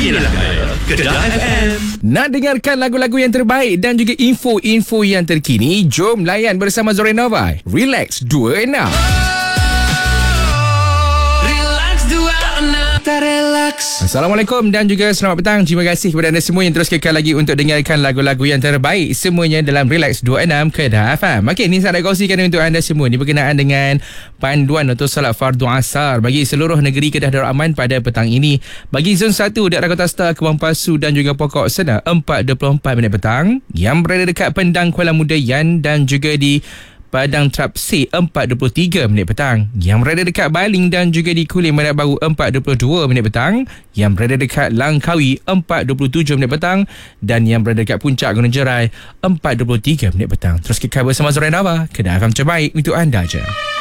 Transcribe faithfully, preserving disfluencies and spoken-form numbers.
Inilah Kedah F M. Nak dengarkan lagu-lagu yang terbaik dan juga info-info yang terkini? Jom layan bersama Zorenova. Relax dua enam. Assalamualaikum dan juga selamat petang. Terima kasih kepada anda semua yang terus kekal lagi untuk dengarkan lagu-lagu yang terbaik semuanya dalam Relax dua enam Kedah F M. Okey, ni saya nak kongsikan untuk anda semua ni berkenaan dengan panduan untuk solat fardu asar bagi seluruh negeri Kedah Darul Aman pada petang ini. Bagi zon satu Daerah Kota Star, Kebun Pasu dan juga Pokok Sena empat dua puluh empat minit petang, yang berada dekat Pendang Kuala Mudayan dan juga di Padang Trapsi empat dua puluh tiga minit petang, yang berada dekat Baling dan juga di Kulim Bandar Baru empat dua puluh dua minit petang, yang berada dekat Langkawi empat dua puluh tujuh minit petang, dan yang berada dekat Puncak Gunung Jerai empat dua puluh tiga minit petang. Terus kekal bersama Zorenova, Kedah F M terbaik untuk anda je.